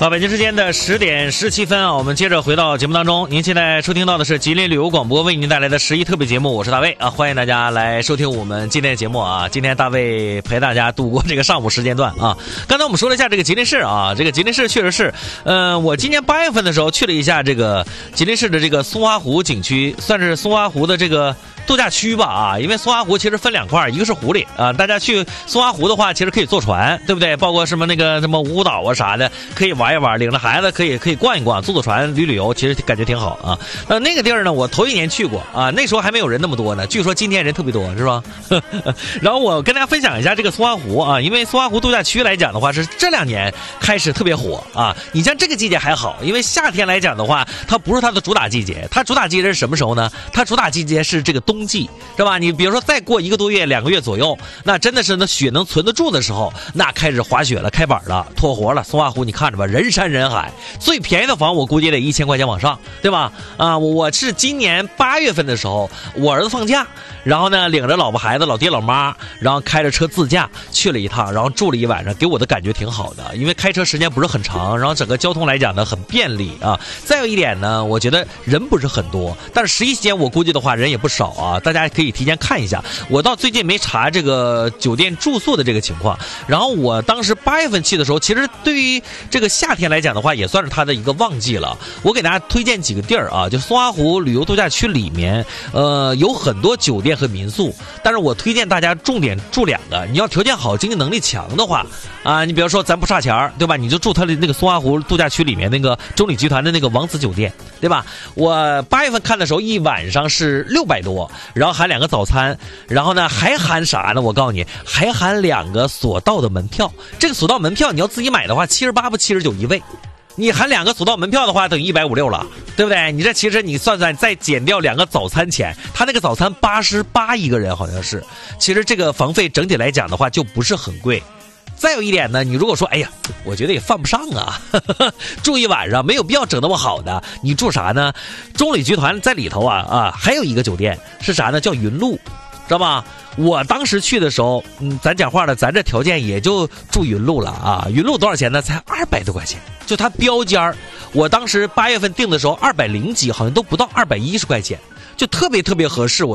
北京时间的10点17分啊，我们接着回到节目当中。您现在收听到的是吉林旅游广播为您带来的11特别节目，我是大卫啊，欢迎大家来收听我们今天的节目啊。今天大卫陪大家度过这个上午时间段啊。刚才我们说了一下这个吉林市啊，这个吉林市确实是，我今年8月份的时候去了一下这个吉林市的这个松花湖景区，算是松花湖的这个度假区吧啊，因为松花湖其实分2块，一个是湖里啊，大家去松花湖的话，其实可以坐船，对不对？包括什么那个什么舞蹈啊啥的，可以玩一玩，领着孩子可以逛一逛，坐船旅游，其实感觉挺好啊。那个地儿呢，我头1年去过啊，那时候还没有人那么多呢，据说今天人特别多，是吧？然后我跟大家分享一下这个松花湖啊，因为松花湖度假区来讲的话，是这2年开始特别火啊。你像这个季节还好，因为夏天来讲的话，它不是它的主打季节，它主打季节是什么时候呢？它主打季节是这个冬季，是吧？你比如说再过1个多月、2个月左右，那真的是那雪能存得住的时候，那开始滑雪了，开板了，脱活了。松花湖你看着吧，人山人海，最便宜的房我估计得1000块钱往上，对吧？啊，我是今年8月份的时候，我儿子放假，然后呢领着老婆孩子、老爹老妈，然后开着车自驾去了一趟，然后住了1晚上，给我的感觉挺好的，因为开车时间不是很长，然后整个交通来讲呢很便利啊。再有一点呢，我觉得人不是很多，但是11期间我估计的话人也不少啊，大家可以提前看一下。我到最近没查这个酒店住宿的这个情况，然后我当时8月份去的时候，其实对于这个夏天来讲的话，也算是它的一个旺季了。我给大家推荐几个地儿啊，就松花湖旅游度假区里面，有很多酒店和民宿，但是我推荐大家重点住2个。你要条件好、经济能力强的话啊，你比如说咱不差钱对吧？你就住它的那个松花湖度假区里面那个中旅集团的那个王子酒店，对吧？我8月份看的时候，1晚上是600多，然后含2个早餐，然后呢还含啥呢？我告诉你，还含2个索道的门票。这个索道门票你要自己买的话，78不79一位。你含2个索道门票的话，等于156了，对不对？你这其实你算算，再减掉2个早餐钱，他那个早餐88一个人好像是。其实这个房费整体来讲的话，就不是很贵。再有一点呢，你如果说哎呀，我觉得也犯不上啊，住1晚上没有必要整那么好的，你住啥呢？中旅集团在里头啊，还有一个酒店是啥呢？叫云鹿，知道吧？我当时去的时候，咱讲话了，咱这条件也就住云鹿了啊。云鹿多少钱呢？才200多块钱，就它标间儿。我当时8月份订的时候200几，好像都不到210块钱，就特别特别合适。